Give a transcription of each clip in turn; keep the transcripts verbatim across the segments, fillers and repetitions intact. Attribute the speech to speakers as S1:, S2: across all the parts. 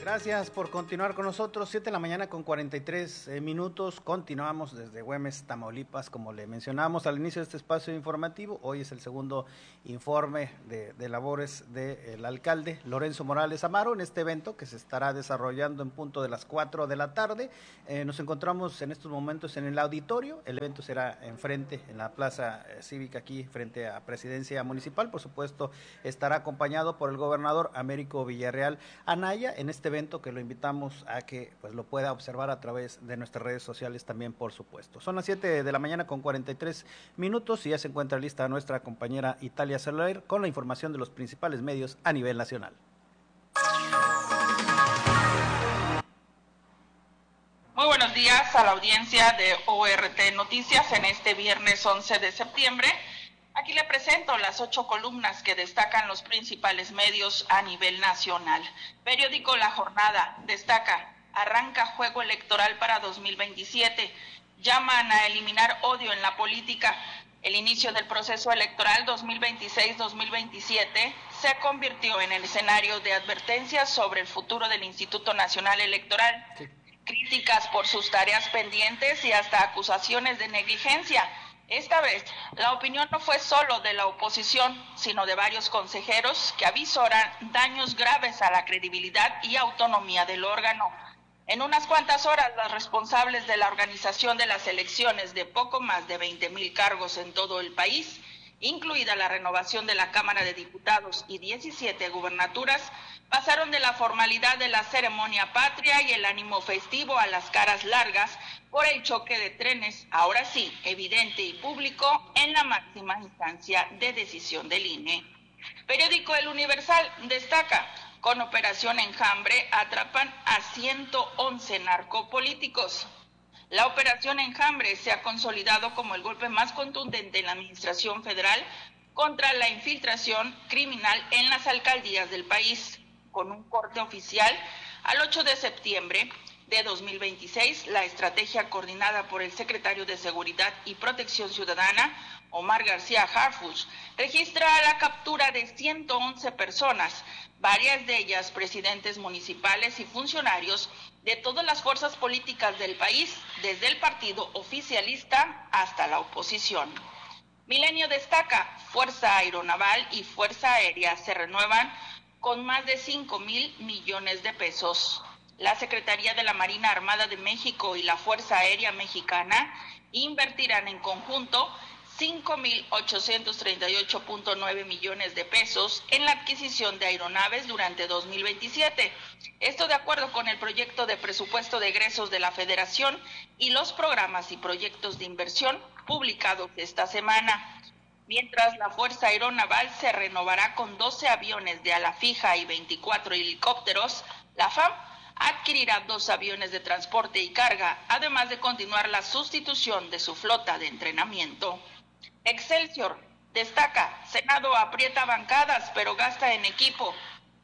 S1: Gracias por continuar con nosotros. siete de la mañana con cuarenta y tres eh, minutos. Continuamos desde Güemes, Tamaulipas, como le mencionamos al inicio de este espacio informativo. Hoy es el segundo informe de, de labores del alcalde Lorenzo Morales Amaro en este evento que se estará desarrollando en punto de las cuatro de la tarde. Eh, nos encontramos en estos momentos en el auditorio. El evento será enfrente, en la plaza eh, cívica aquí, frente a Presidencia Municipal. Por supuesto, estará acompañado por el gobernador Américo Villarreal Anaya en este evento que lo invitamos a que pues lo pueda observar a través de nuestras redes sociales también, por supuesto. Son las siete de la mañana con cuarenta y tres minutos y ya se encuentra lista nuestra compañera Italia Soler con la información de los principales medios a nivel nacional.
S2: Muy buenos días a la audiencia de O R T Noticias en este viernes once de septiembre. Aquí le presento las ocho columnas que destacan los principales medios a nivel nacional. Periódico La Jornada destaca: arranca juego electoral para dos mil veintisiete. Llaman a eliminar odio en la política. El inicio del proceso electoral dos mil veintiséis dos mil veintisiete se convirtió en el escenario de advertencias sobre el futuro del Instituto Nacional Electoral. Sí. Críticas por sus tareas pendientes y hasta acusaciones de negligencia. Esta vez, la opinión no fue solo de la oposición, sino de varios consejeros que avisoran daños graves a la credibilidad y autonomía del órgano. En unas cuantas horas, los responsables de la organización de las elecciones de poco más de veinte mil cargos en todo el país, incluida la renovación de la Cámara de Diputados y diecisiete gubernaturas, pasaron de la formalidad de la ceremonia patria y el ánimo festivo a las caras largas por el choque de trenes, ahora sí, evidente y público, en la máxima instancia de decisión del I N E. Periódico El Universal destaca: con Operación Enjambre atrapan a ciento once narcopolíticos. La Operación Enjambre se ha consolidado como el golpe más contundente en la administración federal contra la infiltración criminal en las alcaldías del país. Con un corte oficial al ocho de septiembre de dos mil veintiséis, la estrategia coordinada por el secretario de Seguridad y Protección Ciudadana, Omar García Harfuch, registra la captura de ciento once personas, varias de ellas presidentes municipales y funcionarios de todas las fuerzas políticas del país, desde el partido oficialista hasta la oposición. Milenio destaca: Fuerza Aeronaval y Fuerza Aérea se renuevan con más de cinco mil millones de pesos. La Secretaría de la Marina Armada de México y la Fuerza Aérea Mexicana invertirán en conjunto cinco mil ochocientos treinta y ocho punto nueve millones de pesos en la adquisición de aeronaves durante dos mil veintisiete. Esto de acuerdo con el proyecto de presupuesto de egresos de la Federación y los programas y proyectos de inversión publicados esta semana. Mientras la Fuerza Aeronaval se renovará con doce aviones de ala fija y veinticuatro helicópteros, la F A M adquirirá dos aviones de transporte y carga, además de continuar la sustitución de su flota de entrenamiento. Excelsior destaca: Senado aprieta bancadas, pero gasta en equipo.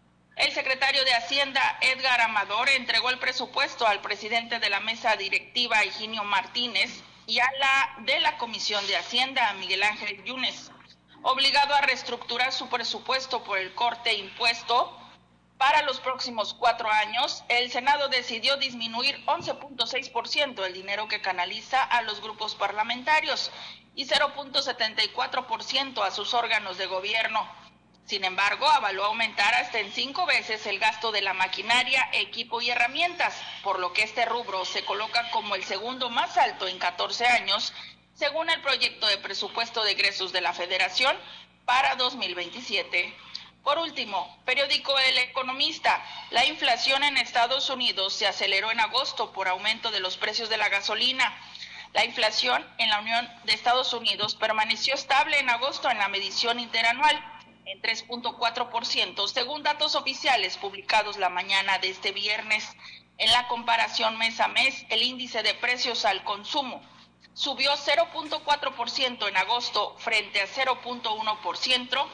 S2: El secretario de Hacienda, Edgar Amador, entregó el presupuesto al presidente de la mesa directiva, Higinio Martínez, y a la de la Comisión de Hacienda, Miguel Ángel Yunes. Obligado a reestructurar su presupuesto por el corte impuesto para los próximos cuatro años, el Senado decidió disminuir once punto seis por ciento el dinero que canaliza a los grupos parlamentarios y cero punto setenta y cuatro por ciento a sus órganos de gobierno. Sin embargo, avaló aumentar hasta en cinco veces el gasto de la maquinaria, equipo y herramientas, por lo que este rubro se coloca como el segundo más alto en catorce años, según el proyecto de presupuesto de egresos de la Federación para dos mil veintisiete. Por último, periódico El Economista: la inflación en Estados Unidos se aceleró en agosto por aumento de los precios de la gasolina. La inflación en la Unión de Estados Unidos permaneció estable en agosto en la medición interanual, en tres punto cuatro por ciento, según datos oficiales publicados la mañana de este viernes. En la comparación mes a mes, el índice de precios al consumo subió cero punto cuatro por ciento en agosto frente a cero punto uno por ciento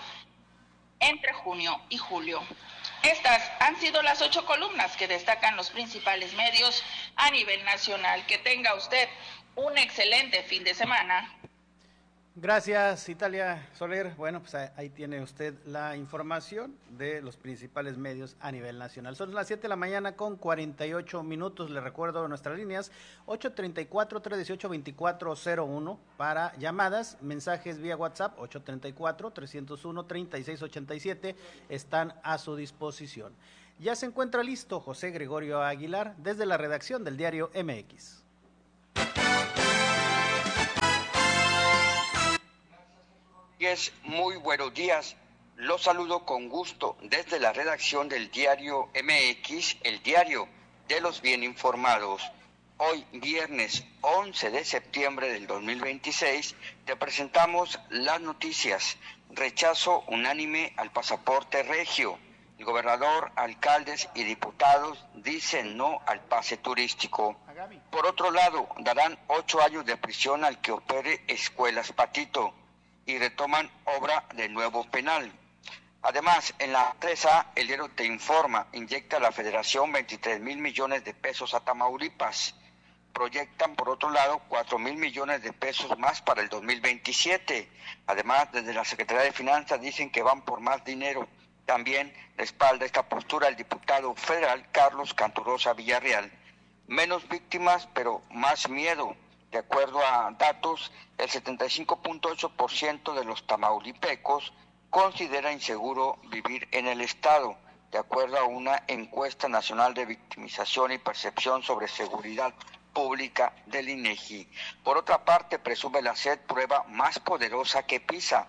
S2: entre junio y julio. Estas han sido las ocho columnas que destacan los principales medios a nivel nacional. Que tenga usted un excelente fin de semana.
S1: Gracias, Italia Soler. Bueno, pues ahí tiene usted la información de los principales medios a nivel nacional. Son las siete de la mañana con cuarenta y ocho minutos. Le recuerdo nuestras líneas ocho treinta y cuatro, trescientos dieciocho, veinticuatro cero uno para llamadas, mensajes vía WhatsApp ocho treinta y cuatro, trescientos uno, treinta y seis ochenta y siete están a su disposición. Ya se encuentra listo José Gregorio Aguilar desde la redacción del diario M X.
S3: Muy buenos días, los saludo con gusto desde la redacción del diario M X, el diario de los bien informados. Hoy, viernes once de septiembre del dos mil veintiséis, te presentamos las noticias. Rechazo unánime al pasaporte regio. El gobernador, alcaldes y diputados dicen no al pase turístico. Por otro lado, darán ocho años de prisión al que opere Escuelas Patito y retoman obra de nuevo penal. Además, en la tres A, el diario Te Informa, inyecta a la Federación veintitrés mil millones de pesos a Tamaulipas. Proyectan, por otro lado, cuatro mil millones de pesos más para el dos mil veintisiete. Además, desde la Secretaría de Finanzas dicen que van por más dinero. También respalda esta postura el diputado federal Carlos Canturosa Villarreal. Menos víctimas, pero más miedo. De acuerdo a datos, el setenta y cinco punto ocho por ciento de los tamaulipecos considera inseguro vivir en el estado, de acuerdo a una encuesta nacional de victimización y percepción sobre seguridad pública del INEGI. Por otra parte, presume la SED prueba más poderosa que PISA.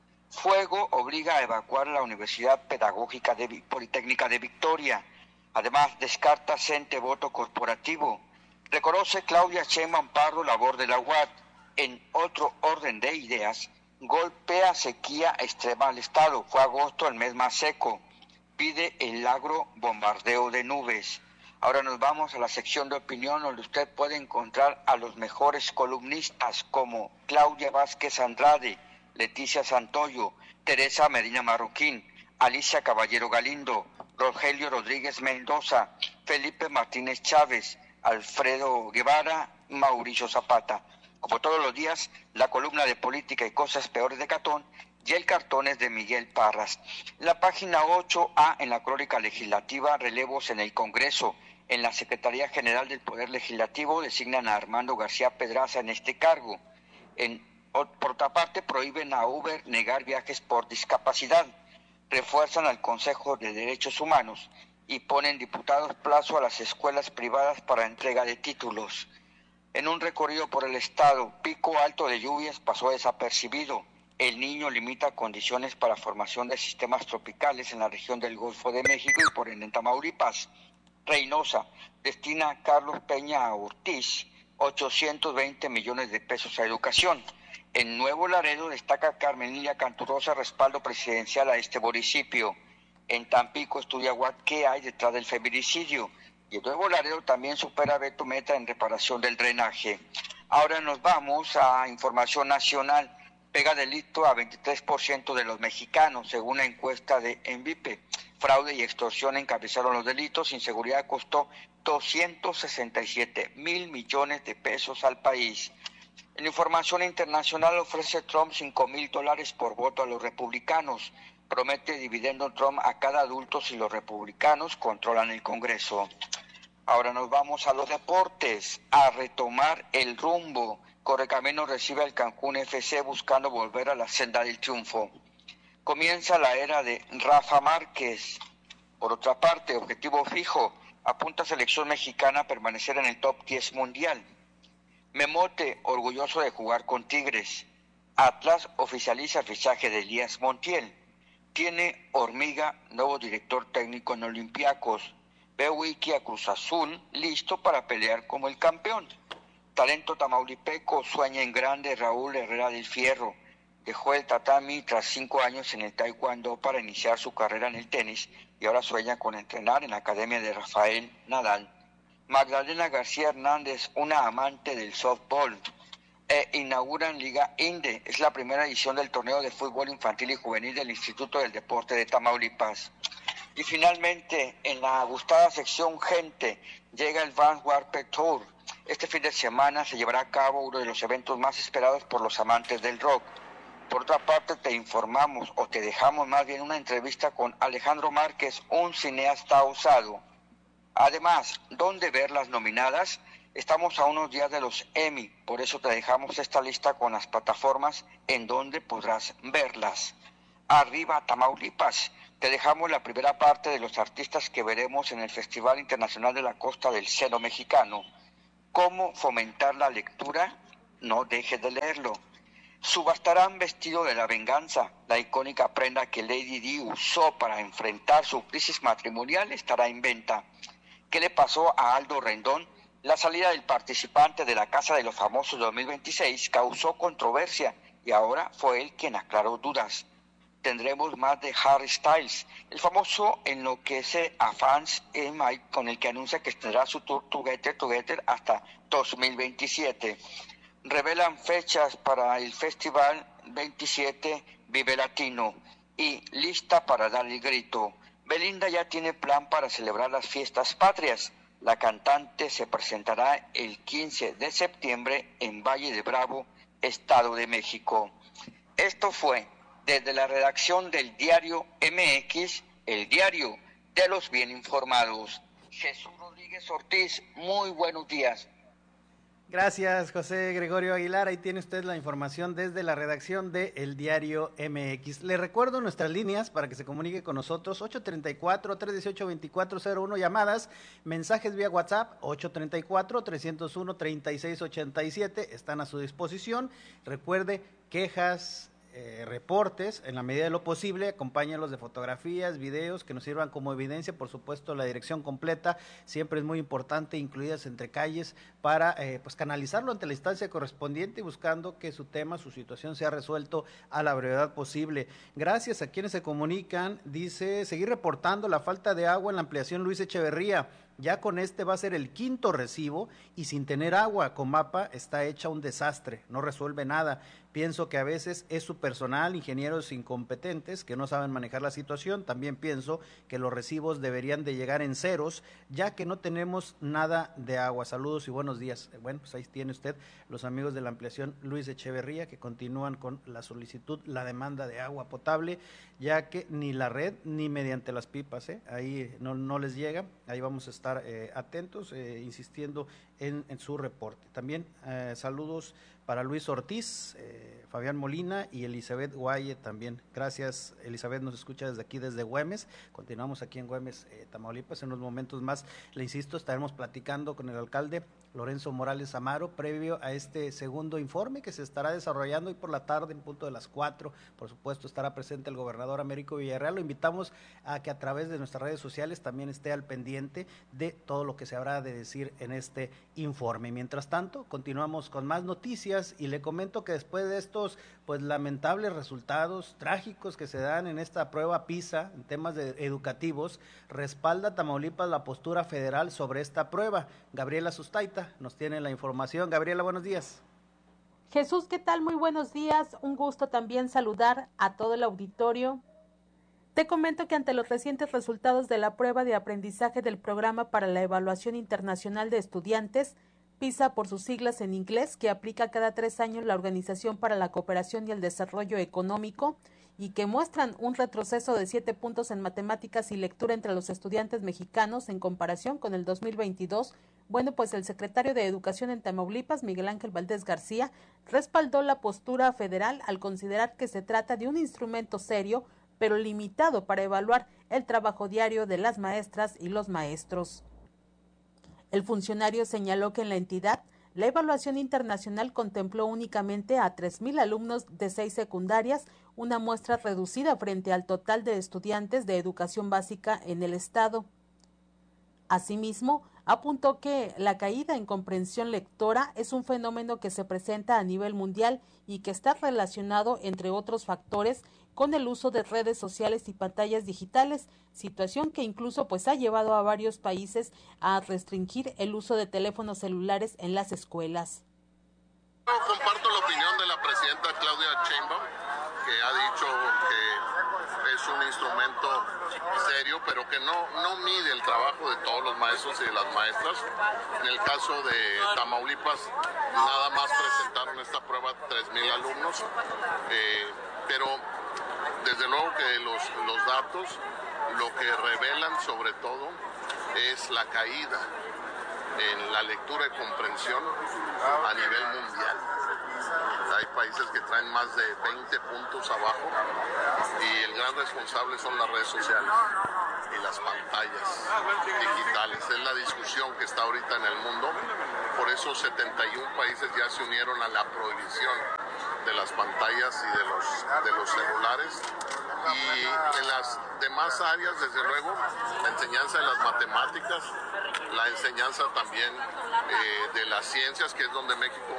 S3: Fuego obliga a evacuar la Universidad Pedagógica de Politécnica de Victoria. Además, descarta CENTE voto corporativo. Reconoce Claudia Sheinbaum Pardo labor de la U A D. En otro orden de ideas, golpea sequía extrema al Estado. Fue agosto el mes más seco. Pide el agro bombardeo de nubes. Ahora nos vamos a la sección de opinión, donde usted puede encontrar a los mejores columnistas como Claudia Vázquez Andrade, Leticia Santoyo, Teresa Medina Marroquín, Alicia Caballero Galindo, Rogelio Rodríguez Mendoza, Felipe Martínez Chávez, Alfredo Guevara, Mauricio Zapata. Como todos los días, la columna de política y cosas peores de Catón y el cartón es de Miguel Parras. En la página ocho A, en la crónica legislativa, relevos en el Congreso. En la Secretaría General del Poder Legislativo designan a Armando García Pedraza en este cargo. En, por otra parte, prohíben a Uber negar viajes por discapacidad. Refuerzan al Consejo de Derechos Humanos y ponen diputados plazo a las escuelas privadas para entrega de títulos. En un recorrido por el estado, pico alto de lluvias pasó desapercibido. El Niño limita condiciones para formación de sistemas tropicales en la región del Golfo de México y por en Tamaulipas. Reynosa destina a Carlos Peña Ortiz ochocientos veinte millones de pesos a educación. En Nuevo Laredo destaca Carmen Lilia Canturosa respaldo presidencial a este municipio. En Tampico estudia U A D qué hay detrás del feminicidio. Y en Nuevo Laredo también supera a Beto Meta en reparación del drenaje. Ahora nos vamos a información nacional. Pega delito a veintitrés por ciento de los mexicanos, según la encuesta de Envipe. Fraude y extorsión encabezaron los delitos. Inseguridad costó doscientos sesenta y siete mil millones de pesos al país. En información internacional ofrece Trump cinco mil dólares por voto a los republicanos. Promete dividendo Trump a cada adulto si los republicanos controlan el Congreso. Ahora nos vamos a los deportes, a retomar el rumbo. Correcaminos recibe al Cancún F C buscando volver a la senda del triunfo. Comienza la era de Rafa Márquez. Por otra parte, objetivo fijo, apunta selección mexicana a permanecer en el top diez mundial. Memote, orgulloso de jugar con Tigres. Atlas oficializa el fichaje de Elías Montiel. Tiene Hormiga, nuevo director técnico en Olympiacos. Ve Wiki a Cruz Azul, listo para pelear como el campeón. Talento tamaulipeco, sueña en grande Raúl Herrera del Fierro. Dejó el tatami tras cinco años en el taekwondo para iniciar su carrera en el tenis y ahora sueña con entrenar en la academia de Rafael Nadal. Magdalena García Hernández, una amante del softball. E inauguran Liga Inde, es la primera edición del torneo de fútbol infantil y juvenil del Instituto del Deporte de Tamaulipas. Y finalmente, en la gustada sección Gente, llega el Vans Warped Tour. Este fin de semana se llevará a cabo uno de los eventos más esperados por los amantes del rock. Por otra parte, te informamos o te dejamos más bien una entrevista con Alejandro Márquez, un cineasta osado. Además, ¿dónde ver las nominadas? Estamos a unos días de los Emmy, por eso te dejamos esta lista con las plataformas en donde podrás verlas. Arriba Tamaulipas, te dejamos la primera parte de los artistas que veremos en el Festival Internacional de la Costa del Seno Mexicano. ¿Cómo fomentar la lectura? No dejes de leerlo. Subastarán Vestido de la Venganza, la icónica prenda que Lady Di usó para enfrentar su crisis matrimonial estará en venta. ¿Qué le pasó a Aldo Rendón? La salida del participante de la Casa de los Famosos dos mil veintiséis causó controversia y ahora fue él quien aclaró dudas. Tendremos más de Harry Styles, el famoso enloquece a fans en Mike, con el que anuncia que tendrá su tour Together Together hasta dos mil veintisiete. Revelan fechas para el Festival veintisiete Vive Latino y lista para dar el grito. Belinda ya tiene plan para celebrar las fiestas patrias. La cantante se presentará el quince de septiembre en Valle de Bravo, Estado de México. Esto fue desde la redacción del diario M X, el diario de los bien informados. Jesús Rodríguez Ortiz, muy buenos días.
S1: Gracias, José Gregorio Aguilar. Ahí tiene usted la información desde la redacción de El Diario M X. Le recuerdo nuestras líneas para que se comunique con nosotros: ocho treinta y cuatro, trescientos dieciocho, veinticuatro cero uno, llamadas, mensajes vía WhatsApp, ocho treinta y cuatro, trescientos uno, treinta y seis ochenta y siete, están a su disposición. Recuerde, quejas, Eh, reportes, en la medida de lo posible, acompáñalos de fotografías, videos que nos sirvan como evidencia, por supuesto la dirección completa, siempre es muy importante, incluidas entre calles, para eh, pues canalizarlo ante la instancia correspondiente y buscando que su tema, su situación sea resuelto a la brevedad posible. Gracias a quienes se comunican. Dice, seguir reportando la falta de agua en la ampliación Luis Echeverría. Ya con este va a ser el quinto recibo y sin tener agua. Comapa está hecha un desastre, no resuelve nada. Pienso que a veces es su personal, ingenieros incompetentes que no saben manejar la situación. También pienso que los recibos deberían de llegar en ceros, ya que no tenemos nada de agua. Saludos y buenos días. Bueno, pues ahí tiene usted los amigos de la ampliación Luis Echeverría que continúan con la solicitud, la demanda de agua potable, ya que ni la red ni mediante las pipas, ¿eh? ahí no, no les llega. Ahí vamos a estar Eh, atentos, eh, insistiendo en, en su reporte. También eh, saludos para Luis Ortiz, eh, Fabián Molina y Elizabeth Guaye también. Gracias, Elizabeth nos escucha desde aquí, desde Güemes. Continuamos aquí en Güemes, eh, Tamaulipas. En unos momentos más, le insisto, estaremos platicando con el alcalde Lorenzo Morales Amaro, previo a este segundo informe que se estará desarrollando hoy por la tarde en punto de las cuatro. Por supuesto, estará presente el gobernador Américo Villarreal. Lo invitamos a que a través de nuestras redes sociales también esté al pendiente de todo lo que se habrá de decir en este informe. Mientras tanto, continuamos con más noticias y le comento que después de estos pues lamentables resultados trágicos que se dan en esta prueba PISA en temas de educativos, respalda Tamaulipas la postura federal sobre esta prueba. Gabriela Sustaita nos tiene la información. Gabriela, buenos días.
S4: Jesús, ¿qué tal? Muy buenos días. Un gusto también saludar a todo el auditorio. Te comento que ante los recientes resultados de la prueba de aprendizaje del Programa para la Evaluación Internacional de Estudiantes, PISA por sus siglas en inglés, que aplica cada tres años la Organización para la Cooperación y el Desarrollo Económico, y que muestran un retroceso de siete puntos en matemáticas y lectura entre los estudiantes mexicanos en comparación con el dos mil veintidós, bueno, pues el secretario de Educación en Tamaulipas, Miguel Ángel Valdés García, respaldó la postura federal al considerar que se trata de un instrumento serio, pero limitado para evaluar el trabajo diario de las maestras y los maestros. El funcionario señaló que en la entidad, la evaluación internacional contempló únicamente a tres mil alumnos de seis secundarias, una muestra reducida frente al total de estudiantes de educación básica en el estado. Asimismo, apuntó que la caída en comprensión lectora es un fenómeno que se presenta a nivel mundial y que está relacionado, entre otros factores, con el uso de redes sociales y pantallas digitales, situación que incluso pues ha llevado a varios países a restringir el uso de teléfonos celulares en las escuelas.
S5: Comparto la opinión de la presidenta Claudia Sheinbaum, que ha dicho que es un instrumento serio, pero que no, no mide el trabajo de todos los maestros y de las maestras. En el caso de Tamaulipas, nada más presentaron esta prueba tres mil alumnos, eh, pero desde luego que los, los datos lo que revelan sobre todo es la caída en la lectura y comprensión a nivel mundial. Hay países que traen más de veinte puntos abajo y el gran responsable son las redes sociales y las pantallas digitales. Es la discusión que está ahorita en el mundo. Por eso setenta y uno países ya se unieron a la prohibición de las pantallas y de los, de los celulares. Y en las demás áreas, desde luego, la enseñanza de las matemáticas, la enseñanza también eh, de las ciencias, que es donde México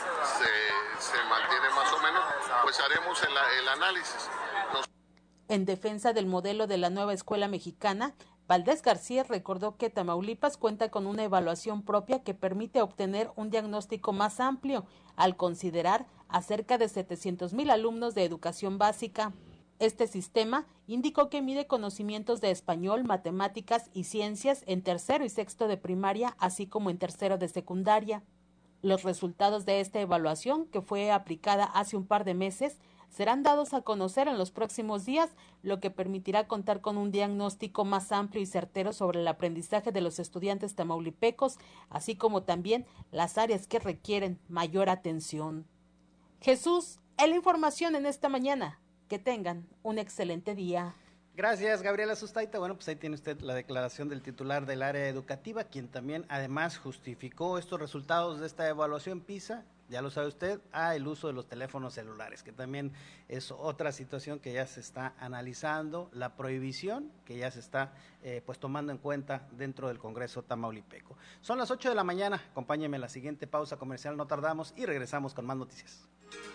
S5: se, se mantiene más o menos, pues haremos el, el análisis. Nos...
S4: En defensa del modelo de la nueva escuela mexicana, Valdés García recordó que Tamaulipas cuenta con una evaluación propia que permite obtener un diagnóstico más amplio, al considerar a cerca de setecientos mil alumnos de educación básica. Este sistema indicó que mide conocimientos de español, matemáticas y ciencias en tercero y sexto de primaria, así como en tercero de secundaria. Los resultados de esta evaluación, que fue aplicada hace un par de meses, serán dados a conocer en los próximos días, lo que permitirá contar con un diagnóstico más amplio y certero sobre el aprendizaje de los estudiantes tamaulipecos, así como también las áreas que requieren mayor atención. Jesús, es la información en esta mañana. Que tengan un excelente día.
S1: Gracias, Gabriela Sustaita. Bueno, pues ahí tiene usted la declaración del titular del área educativa, quien también además justificó estos resultados de esta evaluación PISA, ya lo sabe usted, a el uso de los teléfonos celulares, que también es otra situación que ya se está analizando, la prohibición que ya se está eh, pues tomando en cuenta dentro del Congreso tamaulipeco. Son las ocho de la mañana, acompáñenme a la siguiente pausa comercial, no tardamos y regresamos con más noticias.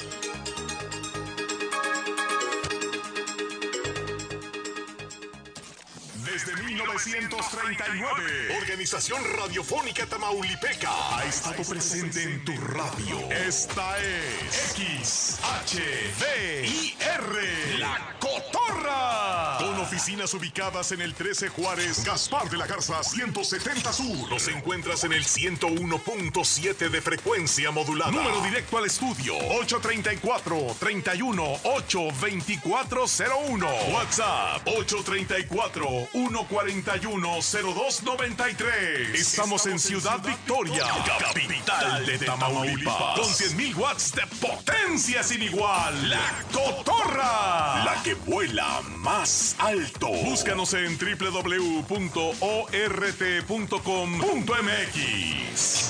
S6: Desde mil novecientos treinta y nueve, Organización Radiofónica Tamaulipeca ha estado presente en tu radio. Esta es X H D I R, La Cotorra. Con oficinas ubicadas en el trece Juárez, Gaspar de la Garza ciento setenta Sur. Los encuentras en el ciento uno punto siete de frecuencia modulada. Número directo al estudio, ocho treinta y cuatro, treinta y uno, ocho veinticuatro cero uno. WhatsApp, ocho treinta y cuatro, uno cuarenta y uno, cero dos noventa y tres. Estamos en Ciudad Victoria, capital de Tamaulipas, con cien mil watts de potencia sin igual. La Cotorra, la que vuela más alto. Búscanos en doble u doble u doble u punto o r t punto com punto m x.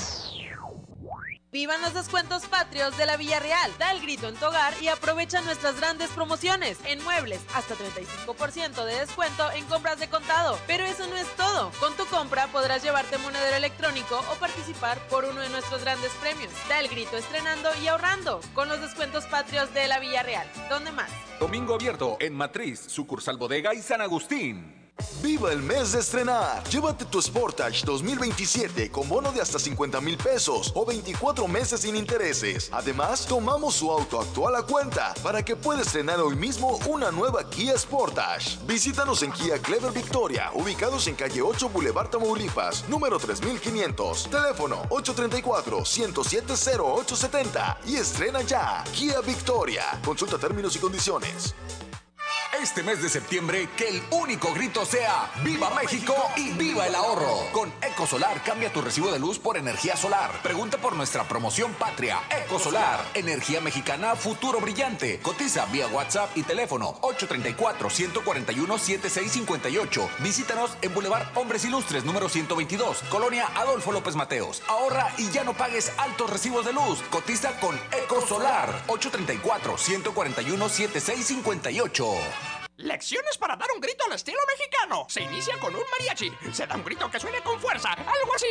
S7: ¡Vivan los descuentos patrios de la Villarreal! Da el grito en tu hogar y aprovecha nuestras grandes promociones. En muebles, hasta treinta y cinco por ciento de descuento en compras de contado. Pero eso no es todo. Con tu compra podrás llevarte monedero electrónico o participar por uno de nuestros grandes premios. Da el grito estrenando y ahorrando con los descuentos patrios de la Villarreal. ¿Dónde más?
S8: Domingo abierto en Matriz, sucursal Bodega y San Agustín.
S9: ¡Viva el mes de estrenar! Llévate tu Sportage dos mil veintisiete con bono de hasta cincuenta mil pesos o veinticuatro meses sin intereses. Además, tomamos su auto actual a cuenta para que puedas estrenar hoy mismo una nueva Kia Sportage. Visítanos en Kia Clever Victoria, ubicados en calle ocho Boulevard Tamaulipas, número tres mil quinientos. Teléfono ocho treinta y cuatro, ciento siete, cero ocho setenta y estrena ya. Kia Victoria. Consulta términos y condiciones.
S8: Este mes de septiembre, que el único grito sea ¡Viva México y viva el ahorro! Con Ecosolar, cambia tu recibo de luz por energía solar. Pregunta por nuestra promoción patria. Ecosolar, energía mexicana, futuro brillante. Cotiza vía WhatsApp y teléfono ocho treinta y cuatro, ciento cuarenta y uno, setenta y seis cincuenta y ocho. Visítanos en Boulevard Hombres Ilustres, número ciento veintidós, Colonia Adolfo López Mateos. Ahorra y ya no pagues altos recibos de luz. Cotiza con Ecosolar, ocho treinta y cuatro, ciento cuarenta y uno, setenta y seis cincuenta y ocho.
S10: Lecciones para dar un grito al estilo mexicano. Se inicia con un mariachi. Se da un grito que suene con fuerza. Algo así.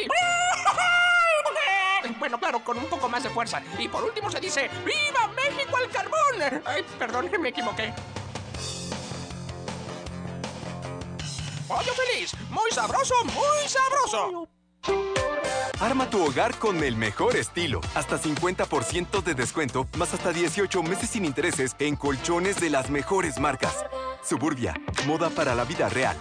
S10: Bueno, claro, con un poco más de fuerza. Y por último se dice ¡Viva México al carbón! Ay, perdón, me equivoqué. Pollo Feliz. Muy sabroso, muy sabroso.
S11: Arma tu hogar con el mejor estilo. Hasta cincuenta por ciento de descuento, más hasta dieciocho meses sin intereses en colchones de las mejores marcas. Suburbia, moda para la vida real.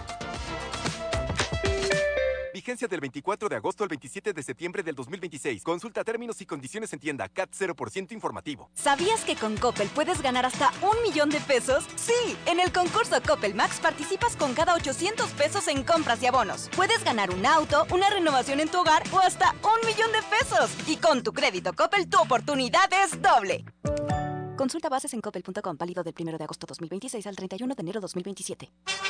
S11: Vigencia del veinticuatro de agosto al veintisiete de septiembre del dos mil veintiséis. Consulta términos y condiciones en tienda. C A T cero por ciento informativo.
S12: ¿Sabías que con Coppel puedes ganar hasta un millón de pesos? Sí, en el concurso Coppel Max participas con cada ochocientos pesos en compras y abonos. Puedes ganar un auto, una renovación en tu hogar o hasta un millón de pesos. Y con tu crédito Coppel, tu oportunidad es doble. Consulta bases en coppel punto com, válido del primero de agosto dos mil veintiséis al treinta y uno de enero dos mil veintisiete.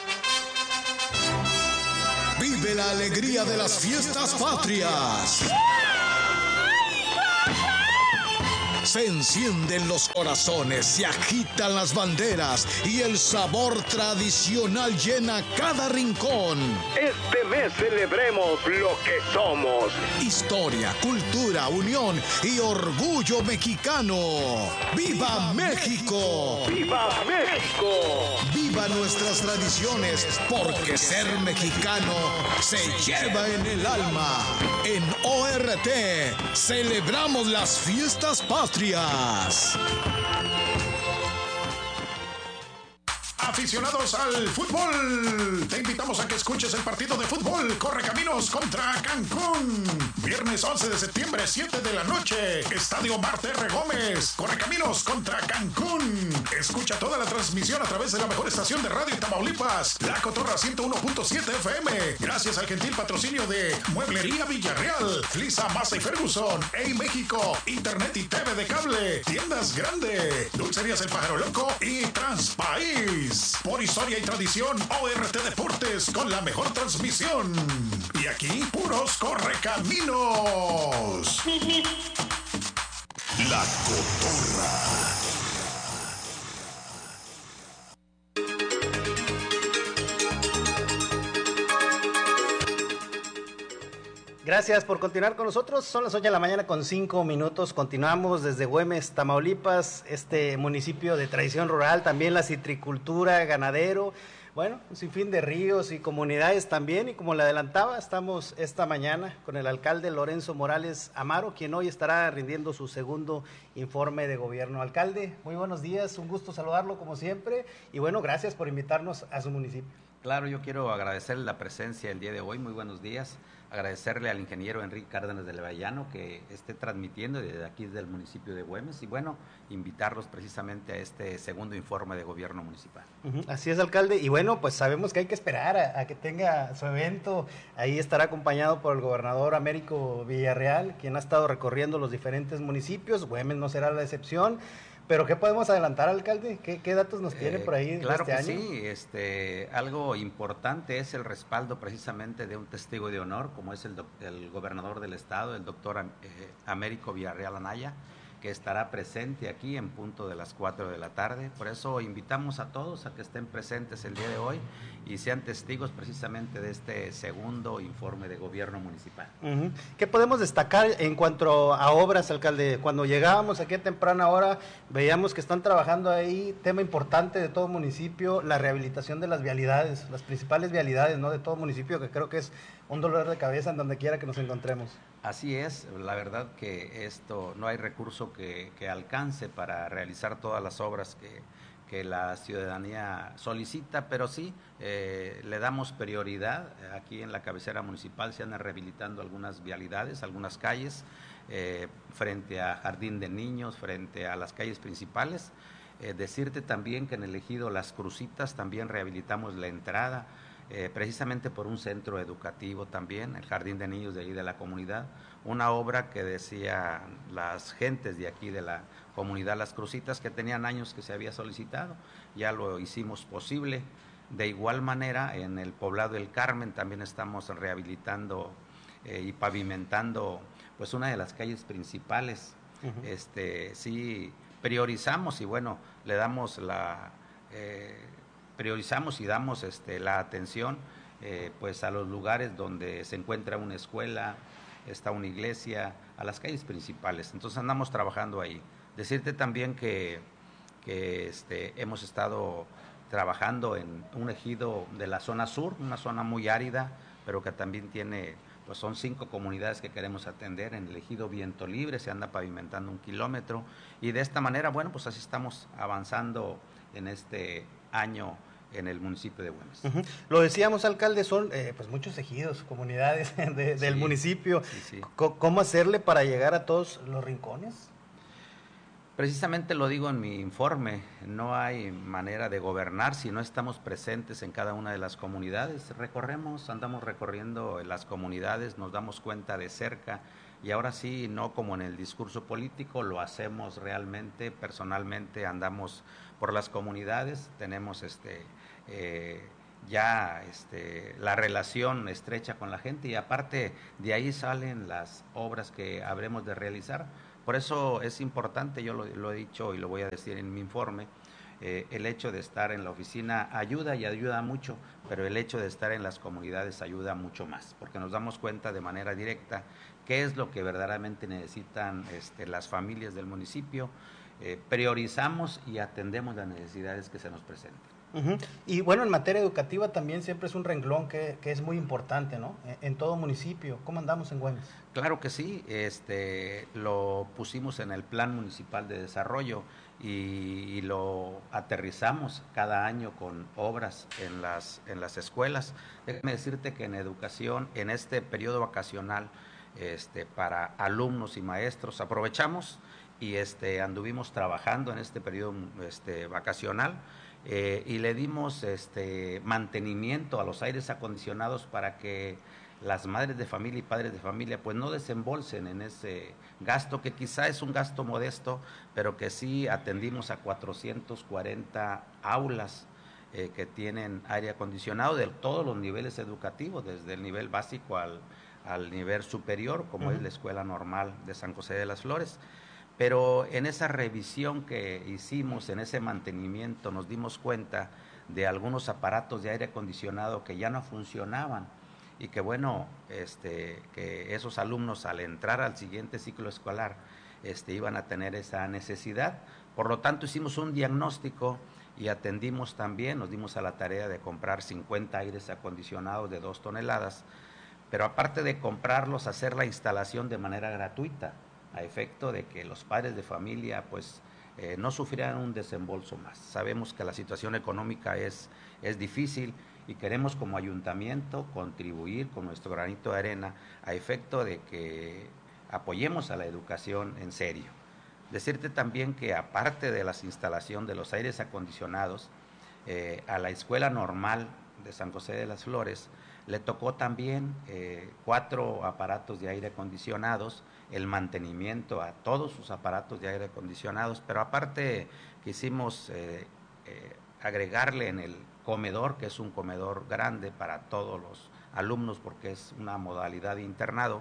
S13: Vive la alegría de las fiestas patrias. Se encienden los corazones, se agitan las banderas y el sabor tradicional llena cada rincón.
S14: Este mes celebremos lo que somos.
S13: Historia, cultura, unión y orgullo mexicano. ¡Viva México!
S14: ¡Viva México!
S13: ¡Viva nuestras tradiciones! Porque ser mexicano se lleva en el alma. En O R T celebramos las fiestas patrias.
S15: Aficionados al fútbol, te invitamos a que escuches el partido de fútbol Correcaminos contra Cancún. Viernes once de septiembre, siete de la noche, Estadio Marte R. Gómez. Correcaminos contra Cancún. Escucha toda la transmisión a través de la mejor estación de radio en Tamaulipas, La Cotorra ciento uno punto siete F M. Gracias al gentil patrocinio de Mueblería Villarreal, Flisa, Massa y Ferguson, Ey México, Internet y T V de cable, Tiendas Grande, Dulcerías El Pájaro Loco y Transpaís. Por historia y tradición, O R T Deportes con la mejor transmisión. Y aquí, puros correcaminos.
S6: La Cotorra.
S1: Gracias por continuar con nosotros. Son las ocho de la mañana con cinco minutos. Continuamos desde Güemes, Tamaulipas, este municipio de tradición rural, también la citricultura, ganadero, bueno, un sinfín de ríos y comunidades también. Y como le adelantaba, estamos esta mañana con el alcalde Lorenzo Morales Amaro, quien hoy estará rindiendo su segundo informe de gobierno. Alcalde, muy buenos días, un gusto saludarlo como siempre. Y bueno, gracias por invitarnos a su municipio.
S16: Claro, yo quiero agradecerle la presencia el día de hoy. Muy buenos días. Agradecerle al ingeniero Enrique Cárdenas de Levallano que esté transmitiendo desde aquí, desde el municipio de Güemes, y bueno, invitarlos precisamente a este segundo informe de gobierno municipal.
S1: Uh-huh. Así es, alcalde, y bueno, pues sabemos que hay que esperar a, a que tenga su evento. Ahí estará acompañado por el gobernador Américo Villarreal, quien ha estado recorriendo los diferentes municipios. Güemes no será la excepción. Pero ¿qué podemos adelantar, alcalde? ¿Qué, qué datos nos tiene eh, por ahí
S16: claro
S1: este
S16: que
S1: año?
S16: Sí, este, algo importante es el respaldo precisamente de un testigo de honor, como es el, doc, el gobernador del estado, el doctor eh, Américo Villarreal Anaya, que estará presente aquí en punto de las cuatro de la tarde. Por eso invitamos a todos a que estén presentes el día de hoy y sean testigos precisamente de este segundo informe de gobierno municipal.
S1: Uh-huh. ¿Qué podemos destacar en cuanto a obras, alcalde? Cuando llegábamos aquí a temprana hora, veíamos que están trabajando ahí, tema importante de todo municipio, la rehabilitación de las vialidades, las principales vialidades, ¿no?, de todo municipio, que creo que es un dolor de cabeza en donde quiera que nos encontremos.
S16: Así es, la verdad que esto no hay recurso que, que alcance para realizar todas las obras que, que la ciudadanía solicita, pero sí eh, le damos prioridad. Aquí en la cabecera municipal se andan rehabilitando algunas vialidades, algunas calles, eh, frente a Jardín de Niños, frente a las calles principales. Eh, decirte también que en el ejido Las Crucitas también rehabilitamos la entrada, Eh, precisamente por un centro educativo también, el Jardín de Niños de ahí de la comunidad, una obra que decían las gentes de aquí de la comunidad Las Crucitas que tenían años que se había solicitado, ya lo hicimos posible. De igual manera, en el poblado El Carmen también estamos rehabilitando eh, y pavimentando pues una de las calles principales. Uh-huh. Este, sí, priorizamos y bueno, le damos la... Eh, priorizamos y damos este, la atención eh, pues a los lugares donde se encuentra una escuela, está una iglesia, a las calles principales. Entonces andamos trabajando ahí. Decirte también que, que este, hemos estado trabajando en un ejido de la zona sur, una zona muy árida, pero que también tiene, pues son cinco comunidades que queremos atender. En el ejido Viento Libre se anda pavimentando un kilómetro y de esta manera, bueno, pues así estamos avanzando en este año en el municipio de Güemes.
S1: Uh-huh. Lo decíamos, alcalde, son eh, pues muchos ejidos, comunidades de, del sí, municipio. Sí, sí. ¿Cómo hacerle para llegar a todos los rincones?
S16: Precisamente lo digo en mi informe, no hay manera de gobernar si no estamos presentes en cada una de las comunidades. Recorremos, andamos recorriendo las comunidades, nos damos cuenta de cerca y ahora sí, no como en el discurso político, lo hacemos realmente, personalmente andamos por las comunidades, tenemos este eh, ya este, la relación estrecha con la gente y aparte de ahí salen las obras que habremos de realizar. Por eso es importante, yo lo, lo he dicho y lo voy a decir en mi informe, eh, el hecho de estar en la oficina ayuda y ayuda mucho, pero el hecho de estar en las comunidades ayuda mucho más, porque nos damos cuenta de manera directa qué es lo que verdaderamente necesitan este, las familias del municipio, eh, priorizamos y atendemos las necesidades que se nos presentan.
S1: Uh-huh. Y bueno, en materia educativa también siempre es un renglón que, que es muy importante, ¿no? En, en todo municipio. ¿Cómo andamos en Güemes?
S16: Claro que sí, este, lo pusimos en el Plan Municipal de Desarrollo y, y lo aterrizamos cada año con obras en las, en las escuelas. Déjame decirte que en educación, en este periodo vacacional, este, para alumnos y maestros, aprovechamos y este, anduvimos trabajando en este periodo este, vacacional. Eh, y le dimos este mantenimiento a los aires acondicionados para que las madres de familia y padres de familia pues no desembolsen en ese gasto que quizá es un gasto modesto, pero que sí atendimos a cuatrocientas cuarenta aulas eh, que tienen aire acondicionado de todos los niveles educativos, desde el nivel básico al, al nivel superior, como uh-huh. es la Escuela Normal de San José de las Flores. Pero en esa revisión que hicimos, en ese mantenimiento, nos dimos cuenta de algunos aparatos de aire acondicionado que ya no funcionaban y que bueno, este, que esos alumnos al entrar al siguiente ciclo escolar este, iban a tener esa necesidad. Por lo tanto, hicimos un diagnóstico y atendimos también, nos dimos a la tarea de comprar cincuenta aires acondicionados de dos toneladas, pero aparte de comprarlos, hacer la instalación de manera gratuita, a efecto de que los padres de familia pues eh, no sufrieran un desembolso más. Sabemos que la situación económica es, es difícil y queremos como ayuntamiento contribuir con nuestro granito de arena a efecto de que apoyemos a la educación en serio. Decirte también que aparte de la instalación de los aires acondicionados, eh, a la Escuela Normal de San José de las Flores le tocó también eh, cuatro aparatos de aire acondicionados, el mantenimiento a todos sus aparatos de aire acondicionados, pero aparte quisimos eh, eh, agregarle en el comedor, que es un comedor grande para todos los alumnos porque es una modalidad de internado,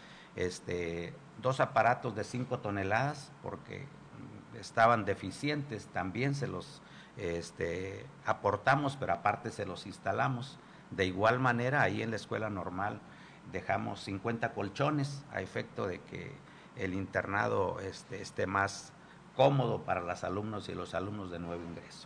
S16: este, dos aparatos de cinco toneladas porque estaban deficientes, también se los este, aportamos, pero aparte se los instalamos. De igual manera, ahí en la Escuela Normal dejamos cincuenta colchones a efecto de que el internado este, esté más cómodo para los alumnos y los alumnos de nuevo ingreso.